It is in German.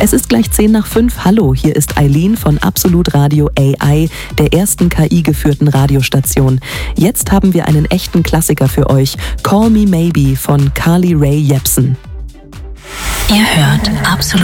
Es ist gleich 5:10. Hallo, hier ist Eileen von Absolut Radio AI, der ersten KI-geführten Radiostation. Jetzt haben wir einen echten Klassiker für euch. Call Me Maybe von Carly Rae Jepsen. Ihr hört Absolut